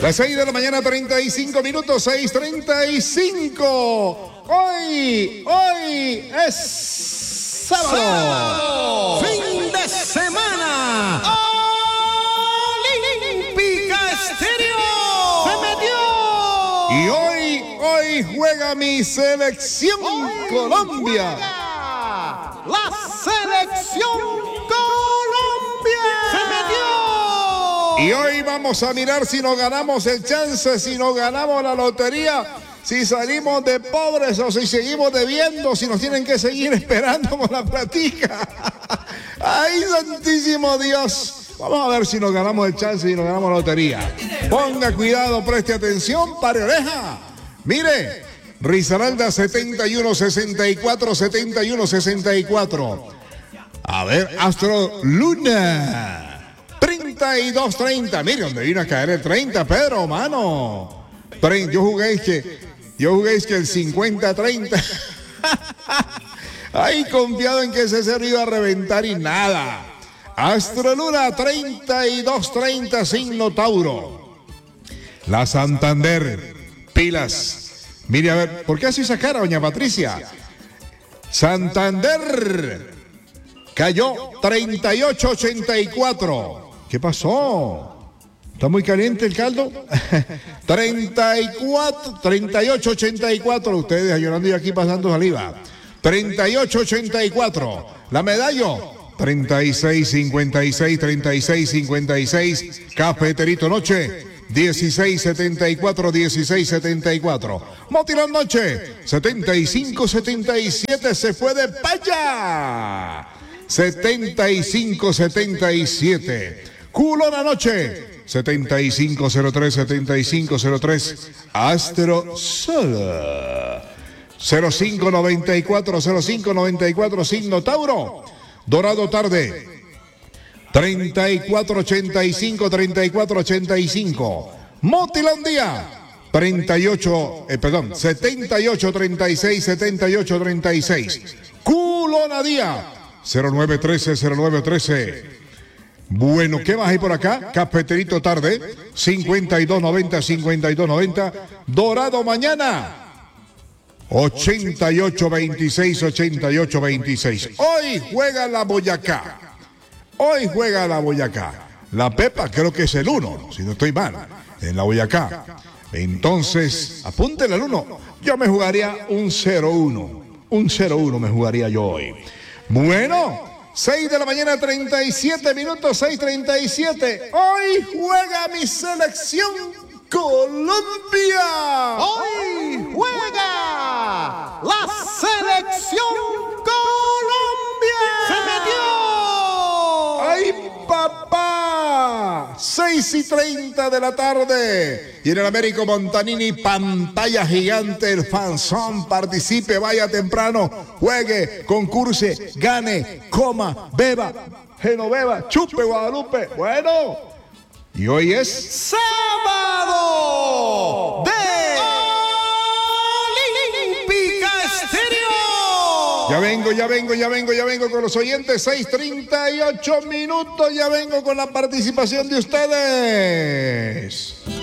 Las 6 de la mañana, 35 minutos, 6:35. Hoy es sábado. Fin de semana. Olímpica Estéreo se metió. Y hoy juega mi selección Colombia. La selección Colombia se metió. Y hoy vamos a mirar si nos ganamos el chance, si nos ganamos la lotería, si salimos de pobres o si seguimos debiendo, si nos tienen que seguir esperando con la platica. ¡Ay, santísimo Dios! Vamos a ver si nos ganamos el chance y nos ganamos la lotería. Ponga cuidado, preste atención, pare oreja. Mire, Risaralda 7164. A ver, Astro Luna 3230. Mire, donde vino a caer el 30, Pedro, mano. Yo jugué que el 50-30. Ay, confiado en que ese cero iba a reventar y nada. Astro Luna 3230, signo Tauro. La Santander, pilas. Mire, a ver, ¿por qué hace esa cara, doña Patricia? Santander cayó 3884. ¿Qué pasó? ¿Está muy caliente el caldo? 3884. Ustedes llorando y aquí pasando saliva. 3884. La medalla 3656. Cafeterito Noche 1674. Motilón Noche 7577. Se fue de paya. 7577. Culona Noche 7503. Astro Sol 0594, signo Tauro. Dorado Tarde 3485. Motilón Día 7836. Culona Día 0913. Bueno, ¿qué más hay por acá? Cafeterito Tarde 5290. Dorado Mañana 8826. Hoy juega la Boyacá. La Pepa creo que es el 1, si no estoy mal, en la Boyacá. Entonces, apúntele al 1. Yo me jugaría un 0-1. Un 0-1 me jugaría yo hoy. Bueno, 6 de la mañana, 37 minutos, 6:37. Hoy juega mi selección Colombia. Hoy juega la selección Colombia. Se metió. ¡Ay, papá! 6:30 de la tarde. Y en el Américo Montanini, pantalla gigante, el fanzón. Participe, vaya temprano, juegue, concurse, gane, coma, beba, Genoveva, chupe Guadalupe. Bueno, y hoy es sábado de Olímpica Estéreo. Ya vengo con los oyentes. 6:38 minutos. Ya vengo con la participación de ustedes.